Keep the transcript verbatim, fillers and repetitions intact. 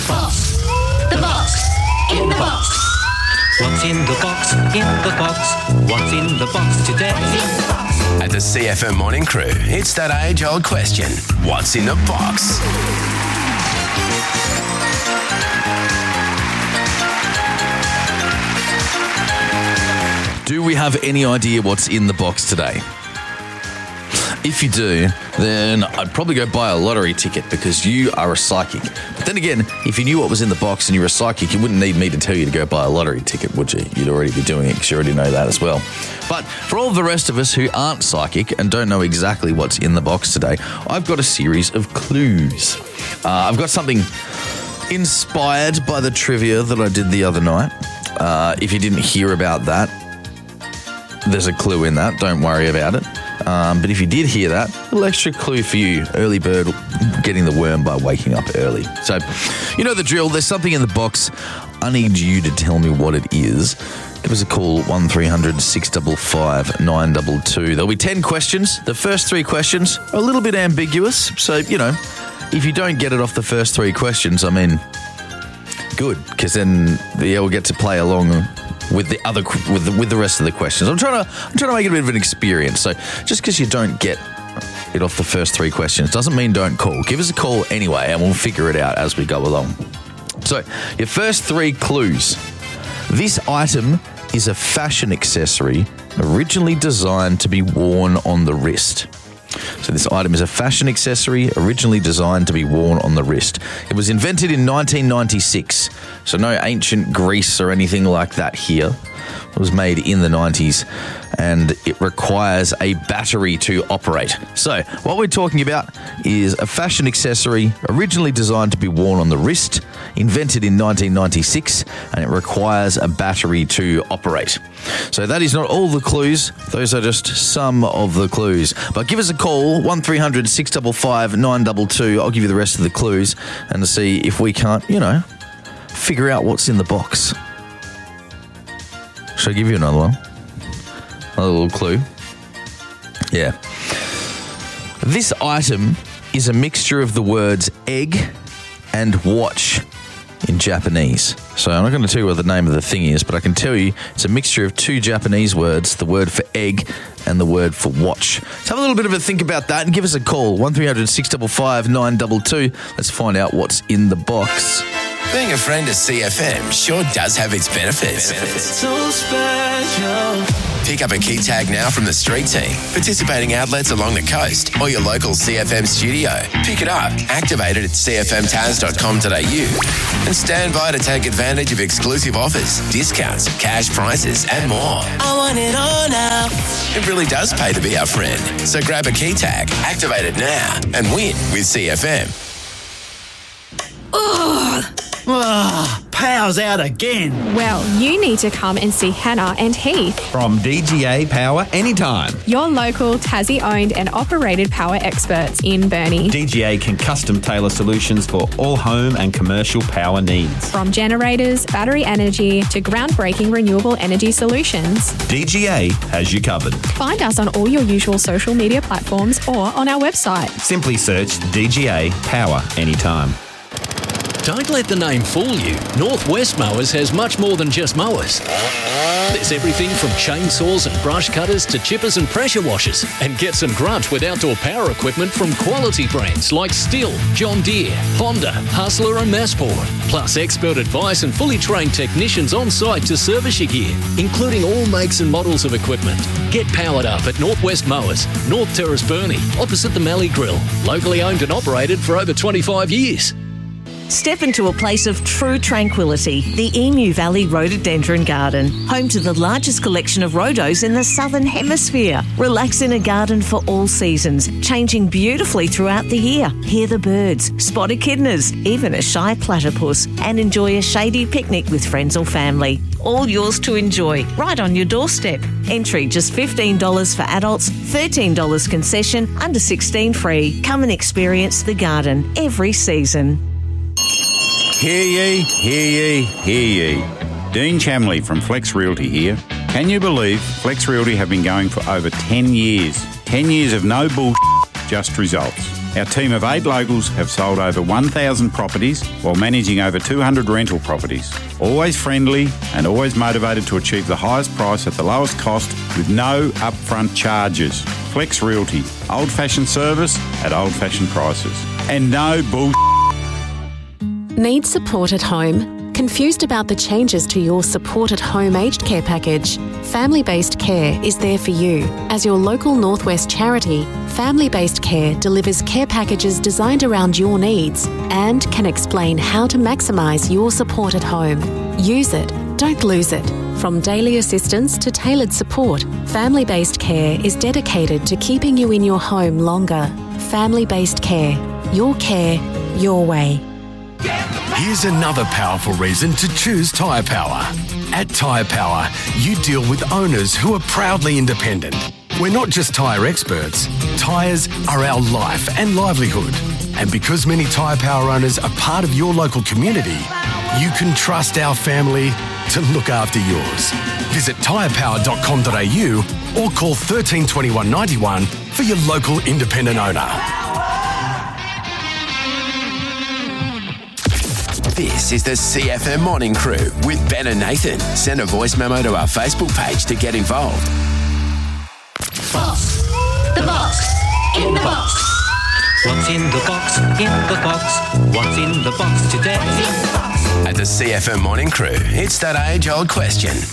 box? The box. In the box. What's in the box? In the box. What's in the box today? At the C F M Morning Crew, it's that age-old question. What's in the box? Do we have any idea what's in the box today? If you do, then I'd probably go buy a lottery ticket because you are a psychic. But then again, if you knew what was in the box and you're a psychic, you wouldn't need me to tell you to go buy a lottery ticket, would you? You'd already be doing it because you already know that as well. But for all of the rest of us who aren't psychic and don't know exactly what's in the box today, I've got a series of clues. Uh, I've got something inspired by the trivia that I did the other night. Uh, if you didn't hear about that, there's a clue in that. Don't worry about it. Um, but if you did hear that, a little extra clue for you. Early bird getting the worm by waking up early. So, you know the drill. There's something in the box. I need you to tell me what it is. Give us a call, one three hundred six five five nine two two. There'll be ten questions. The first three questions are a little bit ambiguous. So, you know, if you don't get it off the first three questions, I mean, good, because then you'll get to play along with the other with the, with the rest of the questions. I'm trying to I'm trying to make it a bit of an experience. So just because you don't get it off the first three questions doesn't mean don't call. Give us a call anyway, and we'll figure it out as we go along. So your first three clues. This item is a fashion accessory originally designed to be worn on the wrist. So this item is a fashion accessory originally designed to be worn on the wrist. It was invented in nineteen ninety-six, so no ancient Greece or anything like that here. It was made in the nineties, and it requires a battery to operate. So what we're talking about is a fashion accessory originally designed to be worn on the wrist, invented in nineteen ninety-six, and it requires a battery to operate. So that is not all the clues. Those are just some of the clues. But give us a call, one three hundred six five five nine two two. I'll give you the rest of the clues and to see if we can't, you know, figure out what's in the box. Should I give you another one? Another little clue? Yeah. This item is a mixture of the words egg and watch in Japanese. So I'm not going to tell you what the name of the thing is, but I can tell you it's a mixture of two Japanese words, the word for egg and the word for watch. So have a little bit of a think about that and give us a call, one three hundred six five five nine two two. Let's find out what's in the box. Being a friend of C F M sure does have its benefits. benefits. So special. Pick up a key tag now from the street team, participating outlets along the coast, or your local C F M studio. Pick it up, activate it at c f m taz dot com dot a u, and stand by to take advantage of exclusive offers, discounts, cash prizes, and more. I want it all now. It really does pay to be our friend. So grab a key tag, activate it now, and win with C F M. Ugh. Ah, power's out again. Well, you need to come and see Hannah and Heath, From D G A Power Anytime. your local Tassie-owned and operated power experts in Burnie. D G A can custom tailor solutions for all home and commercial power needs. From generators, battery energy to groundbreaking renewable energy solutions. D G A has you covered. Find us on all your usual social media platforms or on our website. Simply search D G A Power Anytime. Don't let the name fool you. Northwest Mowers has much more than just mowers. There's everything from chainsaws and brush cutters to chippers and pressure washers. And get some grunt with outdoor power equipment from quality brands like Stihl, John Deere, Honda, Hustler and Massport. Plus expert advice and fully trained technicians on site to service your gear, including all makes and models of equipment. Get powered up at Northwest Mowers, North Terrace Burnie, opposite the Mallee Grill. Locally owned and operated for over twenty-five years. Step into a place of true tranquility, the Emu Valley Rhododendron Garden, home to the largest collection of rhodos in the Southern Hemisphere. Relax in a garden for all seasons, changing beautifully throughout the year. Hear the birds, spot echidnas, even a shy platypus, and enjoy a shady picnic with friends or family. All yours to enjoy, right on your doorstep. Entry just fifteen dollars for adults, thirteen dollars concession, under sixteen free. Come and experience the garden every season. Hear ye, hear ye, hear ye. Dean Chamley from Flex Realty here. Can you believe Flex Realty have been going for over ten years? ten years of no bullshit, just results. Our team of eight locals have sold over one thousand properties while managing over two hundred rental properties. Always friendly and always motivated to achieve the highest price at the lowest cost with no upfront charges. Flex Realty, old-fashioned service at old-fashioned prices. And no bull. Need support at home? Confused about the changes to your Support at Home aged care package? Family Based Care is there for you. As your local Northwest charity, Family Based Care delivers care packages designed around your needs and can explain how to maximise your support at home. Use it, don't lose it. From daily assistance to tailored support, Family Based Care is dedicated to keeping you in your home longer. Family Based Care. Your care, your way. Here's another powerful reason to choose Tyre Power. At Tyre Power, you deal with owners who are proudly independent. We're not just tyre experts. Tyres are our life and livelihood. And because many Tyre Power owners are part of your local community, you can trust our family to look after yours. Visit tyre power dot com dot a u or call thirteen twenty-one ninety-one for your local independent owner. This is the C F M Morning Crew with Ben and Nathan. Send a voice memo to our Facebook page to get involved. Box. The box. In the box. What's in the box? In the box. What's in the box today? At the C F M Morning Crew, it's that age-old question.